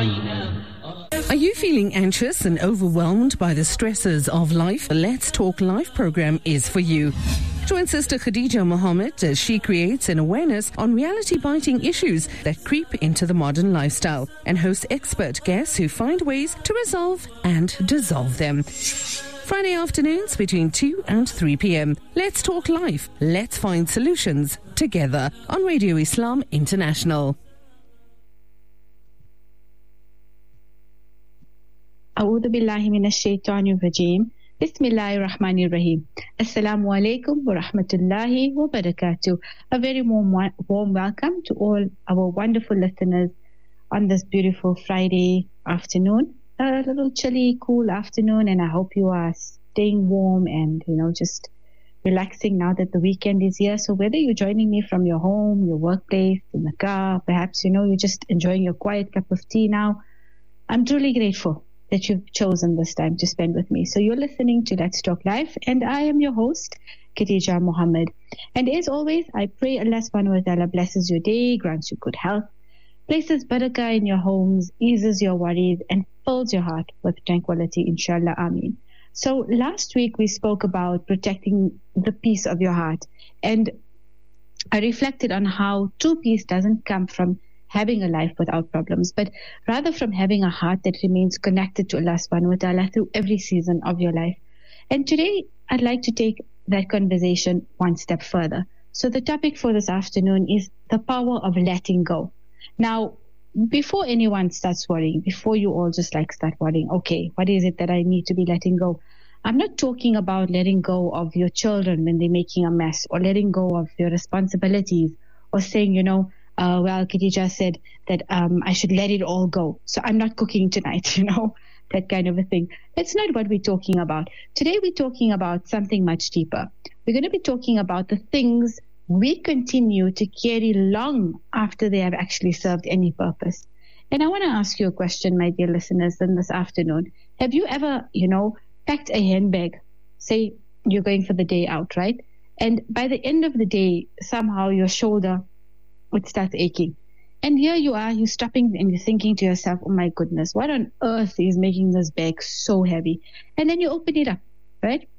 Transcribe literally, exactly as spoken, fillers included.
Are you feeling anxious and overwhelmed by the stresses of life? The Let's Talk Life program is for you. Join Sister Khadija Mohammed as she creates an awareness on reality-biting issues that creep into the modern lifestyle and hosts expert guests who find ways to resolve and dissolve them. Friday afternoons between two and three p.m. Let's Talk Life. Let's find solutions together on Radio Islam International. A'udhu billahi minash shaitanir rajeem. Bismillahir Rahmanir Rahim. Assalamu alaikum wa rahmatullahi wa barakatuh. A very warm, warm welcome to all our wonderful listeners on this beautiful Friday afternoon. A little chilly, cool afternoon, and I hope you are staying warm and, you know, just relaxing now that the weekend is here. So whether you're joining me from your home, your workplace, in the car, perhaps, you know, you're just enjoying your quiet cup of tea now, I'm truly grateful that you've chosen this time to spend with me. So you're listening to Let's Talk Life, and I am your host, Khadija Mohammed. And as always, I pray Allah subhanahu wa ta'ala blesses your day, grants you good health, places barakah in your homes, eases your worries, and fills your heart with tranquility, inshallah, ameen. So last week we spoke about protecting the peace of your heart, and I reflected on how true peace doesn't come from having a life without problems, but rather from having a heart that remains connected to Allah subhanahu wa ta'ala through every season of your life. And today I'd like to take that conversation one step further. So the topic for this afternoon is the power of letting go. Now, before anyone starts worrying, before you all just like start worrying, okay, what is it that I need to be letting go? I'm not talking about letting go of your children when they're making a mess, or letting go of your responsibilities, or saying, you know, Uh, well, Khadija said that um, I should let it all go, so I'm not cooking tonight, you know, that kind of a thing. That's not what we're talking about. Today we're talking about something much deeper. We're going to be talking about the things we continue to carry long after they have actually served any purpose. And I want to ask you a question, my dear listeners, in this afternoon. Have you ever, you know, packed a handbag? Say you're going for the day out, right? And by the end of the day, somehow your shoulder it starts aching. And here you are, you're stopping and you're thinking to yourself, oh my goodness, what on earth is making this bag so heavy? And then you open it up, right?